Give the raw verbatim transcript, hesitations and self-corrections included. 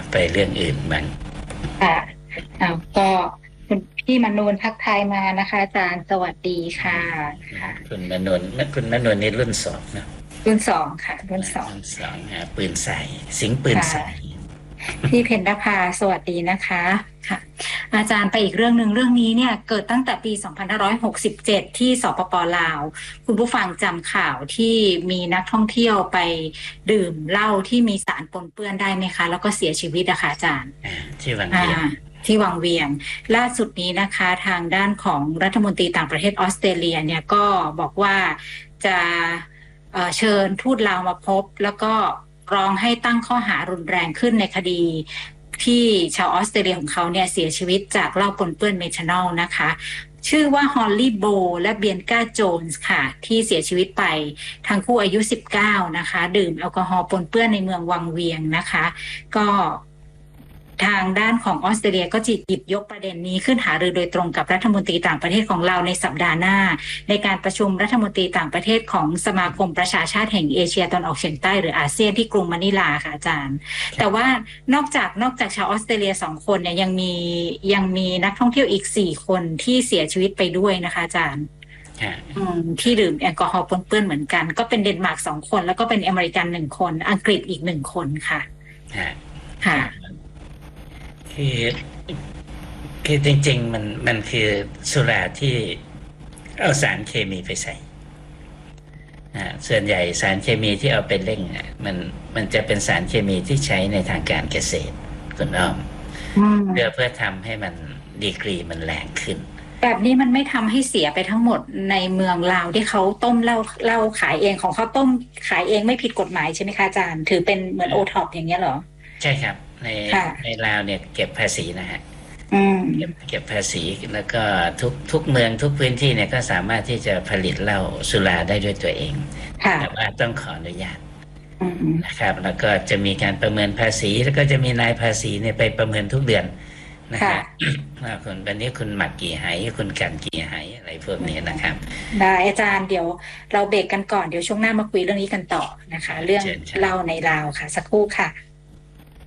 ไปเรื่องอื่นบ้างค่ะอ่าก็คุณพี่มนูนทักทายมานะคะอาจารย์สวัสดีค่ะค่ะคุณมนนคุณมนนนี่รุ่นสองนะรุ่นสองค่ะรุ่นสองรุ่นสองฮะปืนใส่สิงปืนใส่ค่ะพี่เพญนภาสวัสดีนะคะค่ะอาจารย์ไปอีกเรื่องหนึ่งเรื่องนี้เนี่ยเกิดตั้งแต่ปีสองพันห้าร้อยหกสิบเจ็ดที่สปปลาวคุณผู้ฟังจำข่าวที่มีนักท่องเที่ยวไปดื่มเหล้าที่มีสารปนเปื้อนได้ไหมคะแล้วก็เสียชีวิตอะค่ะอาจารย์ที่วังเวียงที่วังเวียงล่าสุดนี้นะคะทางด้านของรัฐมนตรีต่างประเทศออสเตรเลียเนี่ยก็บอกว่าจะเชิญทูตลาวมาพบแล้วก็ร้องให้ตั้งข้อหารุนแรงขึ้นในคดีที่ชาวออสเตรเลียของเขาเนี่ยเสียชีวิตจากเหล้าปนเปื้อนเมทานอลนะคะชื่อว่าฮอลลี่โบและเบียนกาโจนส์ค่ะที่เสียชีวิตไปทั้งคู่อายุสิบเก้านะคะดื่มแอลกอฮอล์ปนเปื้อนในเมืองวังเวียงนะคะก็ทางด้านของออสเตรเลียก็จิตหยิบยกประเด็นนี้ขึ้นหารือโดยตรงกับรัฐมนตรีต่างประเทศของเราในสัปดาห์หน้าในการประชุมรัฐมนตรีต่างประเทศของสมาคมประชาชาติแห่งเอเชียตะวันออกเฉียงใต้หรืออาเซียนที่กรุงมะนิลาค่ะอาจารย์แต่ว่านอกจากนอกจากชาวออสเตรเลียสองคนเนี่ยยังมียังมีนักท่องเที่ยวอีกสี่คนที่เสียชีวิตไปด้วยนะคะอาจารย์ที่ดื่มแอลกอฮอล์ปนเปื้อนเหมือนกันก็เป็นเดนมาร์กสองคนแล้วก็เป็นอเมริกันหนึ่งคนอังกฤษอีกหนึ่งคนค่ะค่ะคือคือจริงๆมันมันคือสุราที่เอาสารเคมีไปใส่ส่วนใหญ่สารเคมีที่เอาไปเร่งมันมันจะเป็นสารเคมีที่ใช้ในทางการเกษตรคุณอ้อมเพื่อเพื่อทำให้มันดีกรีมันแรงขึ้นแบบนี้มันไม่ทำให้เสียไปทั้งหมดในเมืองลาวที่เขาต้มเหล้าเหล้าขายเองของเขาต้มขายเองไม่ผิดกฎหมายใช่ไหมคะอาจารย์ถือเป็นเหมือนโอท็อปอย่างเงี้ยเหรอใช่ครับในในลาวเนี่ยเก็บภาษีนะฮะเก็บเก็บภาษีแล้วก็ทุกทุกเมืองทุกพื้นที่เนี่ยก็สามารถที่จะผลิตเหล้าสุราได้ด้วยตัวเองแต่ว่าต้องขออนุญาตนะครับแล้วก็จะมีการประเมินภาษีแล้วก็จะมีนายภาษีเนี่ยไปประเมินทุกเดือนนะครับว่าคนวันนี้คุณหมักกี่ไหคุณกันกี่ไหอะไรพวกนี้นะครับได้อาจารย์เดี๋ยวเราเบรกกันก่อนเดี๋ยวช่วงหน้ามาคุยเรื่องนี้กันต่อนะคะเรื่องเหล้าในลาวค่ะสักครู่ค่ะ